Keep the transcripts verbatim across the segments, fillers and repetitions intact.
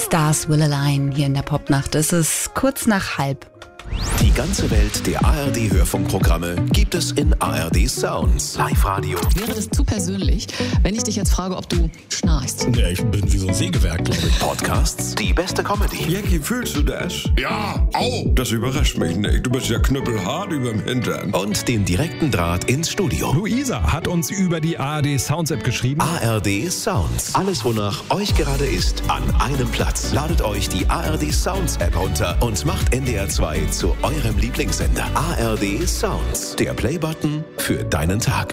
Stars Will Align hier in der Popnacht. Es ist kurz nach halb. Die ganze Welt der A R D-Hörfunkprogramme gibt es in A R D Sounds. Live-Radio. Wäre das zu persönlich, wenn ich dich jetzt frage, ob du schnarchst? Ja, ich bin wie so ein Sägewerk, glaube ich. Podcasts, die beste Comedy. Jackie, fühlst du das? Ja, au! Das überrascht mich nicht. Du bist ja knüppelhart überm Hintern. Und den direkten Draht ins Studio. Luisa hat uns über die A R D Sounds App geschrieben. A R D Sounds. Alles, wonach euch gerade ist, an einem Platz. Ladet euch die A R D Sounds App runter und macht N D R zwei zu eurem Lieblingssender. A R D Sounds. Der Playbutton für deinen Tag.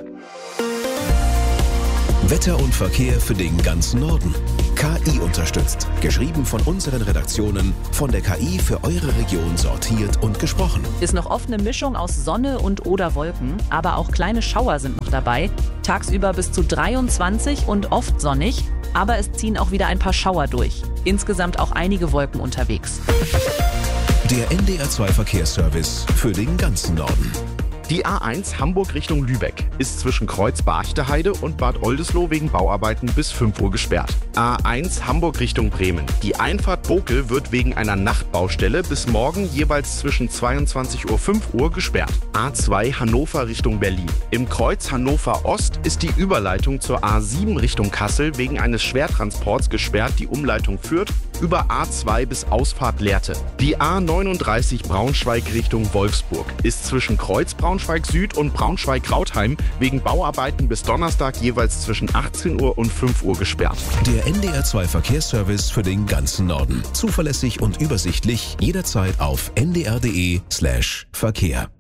Wetter und Verkehr für den ganzen Norden. K I unterstützt. Geschrieben von unseren Redaktionen, von der K I für eure Region sortiert und gesprochen. Ist noch oft eine Mischung aus Sonne und oder Wolken, aber auch kleine Schauer sind noch dabei. Tagsüber bis zu dreiundzwanzig und oft sonnig, aber es ziehen auch wieder ein paar Schauer durch. Insgesamt auch einige Wolken unterwegs. Der N D R zwei Verkehrsservice für den ganzen Norden. Die A eins Hamburg Richtung Lübeck ist zwischen Kreuz-Barchte-Heide und Bad Oldesloe wegen Bauarbeiten bis fünf Uhr gesperrt. A eins Hamburg Richtung Bremen. Die Einfahrt Bokel wird wegen einer Nachtbaustelle bis morgen jeweils zwischen zweiundzwanzig Uhr und fünf Uhr gesperrt. A zwei Hannover Richtung Berlin. Im Kreuz Hannover Ost ist die Überleitung zur A sieben Richtung Kassel wegen eines Schwertransports gesperrt. Die Umleitung führt über A zwei bis Ausfahrt Lehrte. Die A neununddreißig Braunschweig Richtung Wolfsburg ist zwischen Kreuz Braunschweig Süd und Braunschweig-Krautheim wegen Bauarbeiten bis Donnerstag jeweils zwischen achtzehn Uhr und fünf Uhr gesperrt. Der N D R zwei Verkehrsservice für den ganzen Norden. Zuverlässig und übersichtlich jederzeit auf n d r punkt d e slash Verkehr.